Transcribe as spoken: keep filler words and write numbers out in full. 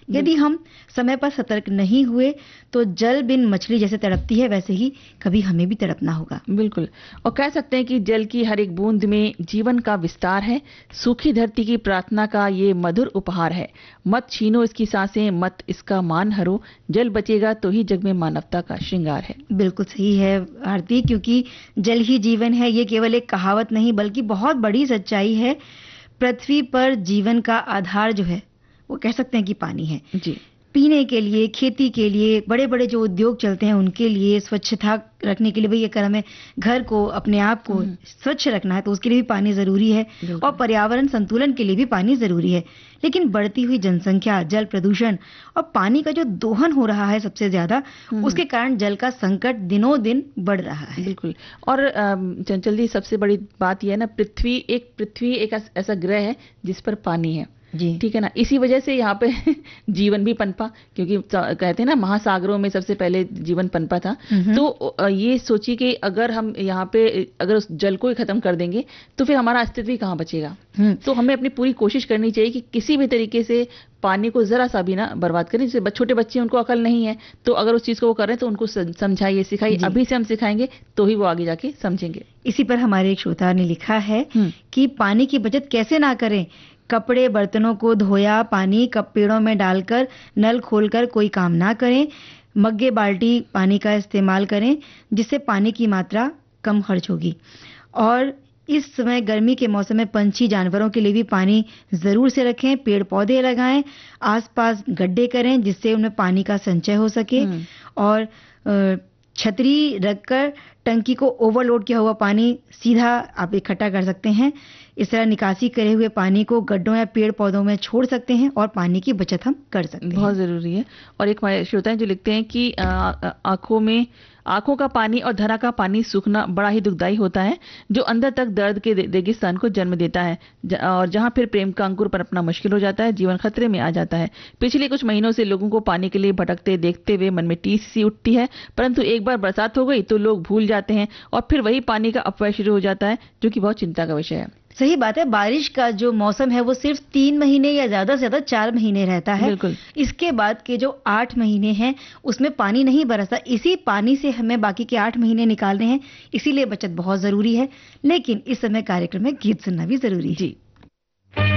यदि हम समय पर सतर्क नहीं हुए तो जल बिन मछली जैसे तड़पती है वैसे ही कभी हमें भी तड़पना होगा। बिल्कुल, और कह सकते हैं कि जल की हर एक बूंद में जीवन का विस्तार है। सूखी धरती की प्रार्थना का ये मधुर उपहार है। मत छीनो इसकी सांसें, मत इसका मान हरो, जल बचेगा तो ही जग में मानवता का श्रृंगार है। बिल्कुल सही है आरती, क्योंकि जल ही जीवन है, ये केवल एक कहावत नहीं बल्कि बहुत बड़ी सच्चाई है। पृथ्वी पर जीवन का आधार जो है वो कह सकते हैं कि पानी है। जी, पीने के लिए, खेती के लिए, बड़े बड़े जो उद्योग चलते हैं उनके लिए, स्वच्छता रखने के लिए, भाई अगर हमें घर को, अपने आप को स्वच्छ रखना है तो उसके लिए भी पानी जरूरी है, और पर्यावरण संतुलन के लिए भी पानी जरूरी है। लेकिन बढ़ती हुई जनसंख्या, जल प्रदूषण और पानी का जो दोहन हो रहा है सबसे ज्यादा, उसके कारण जल का संकट दिनों दिन बढ़ रहा है। बिल्कुल, और चंचल जी सबसे बड़ी बात यह है ना, पृथ्वी एक पृथ्वी एक ऐसा ग्रह है जिस पर पानी है। जी, ठीक है ना, इसी वजह से यहाँ पे जीवन भी पनपा, क्योंकि कहते हैं ना महासागरों में सबसे पहले जीवन पनपा था। तो ये सोचिए कि अगर हम यहाँ पे अगर उस जल को ही खत्म कर देंगे तो फिर हमारा अस्तित्व ही कहाँ बचेगा। तो हमें अपनी पूरी कोशिश करनी चाहिए कि किसी भी तरीके से पानी को जरा सा भी ना बर्बाद करें। जैसे छोटे बच्चे, उनको अकल नहीं है, तो अगर उस चीज को वो कर रहे हैं तो उनको समझाइए, सिखाइए। अभी से हम सिखाएंगे तो ही वो आगे जाके समझेंगे। इसी पर हमारे एक श्रोता ने लिखा है कि पानी की बचत कैसे ना करें। कपड़े बर्तनों को धोया पानी कप पेड़ों में डालकर, नल खोलकर कोई काम ना करें। मग्गे बाल्टी पानी का इस्तेमाल करें, जिससे पानी की मात्रा कम खर्च होगी। और इस समय गर्मी के मौसम में पंछी जानवरों के लिए भी पानी जरूर से रखें। पेड़ पौधे लगाएं, आसपास गड्ढे करें जिससे उनमें पानी का संचय हो सके। और छतरी रखकर टंकी को ओवरलोड किया हुआ पानी सीधा आप इकट्ठा कर सकते हैं। इस तरह निकासी करे हुए पानी को गड्ढों या पेड़ पौधों में छोड़ सकते हैं और पानी की बचत हम कर सकते हैं। बहुत जरूरी है। और एक श्रोता जो लिखते हैं कि आंखों में आंखों का पानी और धरा का पानी सूखना बड़ा ही दुखदाई होता है, जो अंदर तक दर्द के रेगिस्तान को जन्म देता है, और जहां फिर प्रेम का अंकुर पनपना मुश्किल हो जाता है, जीवन खतरे में आ जाता है। पिछले कुछ महीनों से लोगों को पानी के लिए भटकते देखते हुए मन में टीस सी उठती है, परंतु एक बार बरसात हो गई तो लोग भूल जाते हैं और फिर वही पानी का अपव्यय शुरू हो जाता है, जो कि बहुत चिंता का विषय है। सही बात है। बारिश का जो मौसम है वो सिर्फ तीन महीने या ज्यादा से ज्यादा चार महीने रहता है। बिल्कुल। इसके बाद के जो आठ महीने हैं उसमें पानी नहीं बरसता। इसी पानी से हमें बाकी के आठ महीने निकालने हैं, इसीलिए बचत बहुत जरूरी है। लेकिन इस समय कार्यक्रम में गीत सुनना भी जरूरी है। जी।